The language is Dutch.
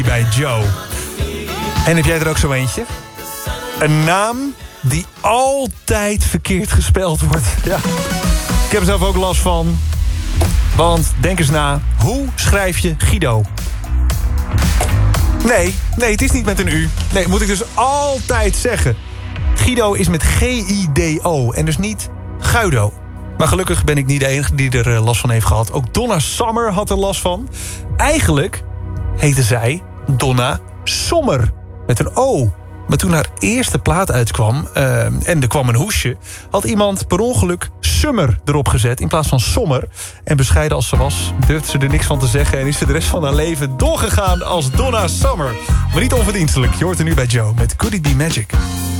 bij Joe. En heb jij er ook zo eentje? Een naam die altijd verkeerd gespeld wordt. Ja. Ik heb er zelf ook last van. Want denk eens na, hoe schrijf je Guido? Nee, het is niet met een U. Nee, moet ik dus altijd zeggen. Guido is met G-I-D-O en dus niet Guido. Maar gelukkig ben ik niet de enige die er last van heeft gehad. Ook Donna Summer had er last van. Eigenlijk heette zij Donna Sommer. Met een O. Maar toen haar eerste plaat uitkwam en er kwam een hoesje, had iemand per ongeluk Summer erop gezet in plaats van Sommer. En bescheiden als ze was, durfde ze er niks van te zeggen en is ze de rest van haar leven doorgegaan als Donna Summer. Maar niet onverdienstelijk. Je hoort er nu bij Joe met Could It Be Magic.